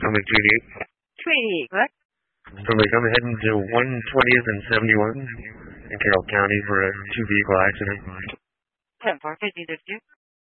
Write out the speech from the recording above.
Summit 28. 28, what? Summit, I'm heading to 120th and 71 in Carroll County for a 2-vehicle accident. 10-4, 50,